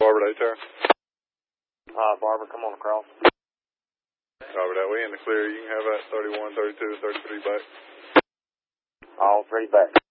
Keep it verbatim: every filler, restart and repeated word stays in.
Barbara Daytime. Uh, Barbara, come on across. Robert, that we in the clear. You can have that thirty-one, thirty-two, and thirty-three back. All three back.